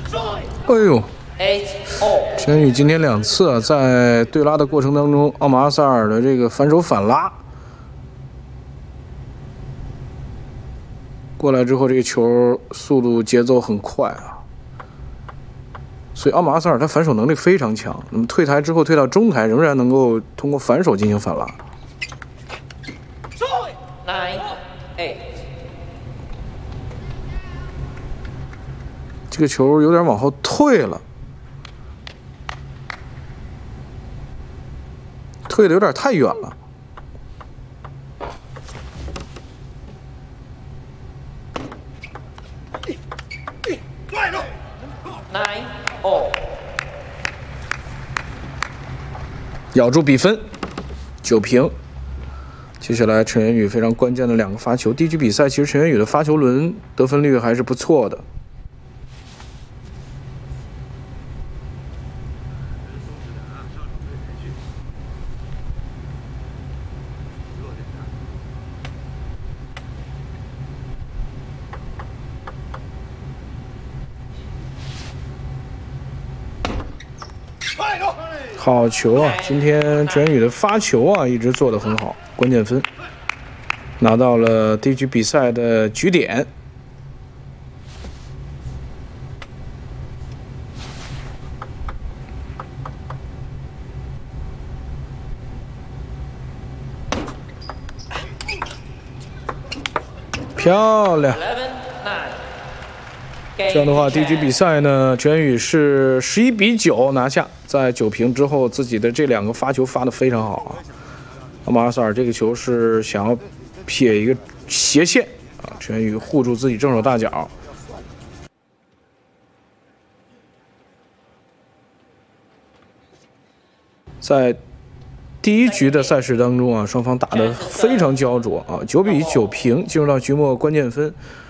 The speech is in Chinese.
哎呦，陈元宇今天2次啊，在对拉的过程当中，奥马阿萨尔的这个反手反拉过来之后，这个球速度节奏很快啊，所以奥马阿萨尔他反手能力非常强。那么退台之后，退到中台，仍然能够通过反手进行反拉。这个球有点往后退了，退的有点太远了。咬住比分，9平。接下来陈元宇非常关键的2个发球。第一局比赛其实陈元宇的发球轮得分率还是不错的。好球啊！今天陈元宇的发球啊一直做得很好，关键分拿到了第一局比赛的局点。漂亮！这样的话，第一局比赛呢，陈元宇是11比9拿下。在9平之后，自己的这2个发球发得非常好啊。奥马阿萨尔这个球是想要撇一个斜线啊，陈元宇护住自己正手大脚。在第一局的赛事当中啊，双方打得非常焦灼啊，9比9平，进入到局末关键分。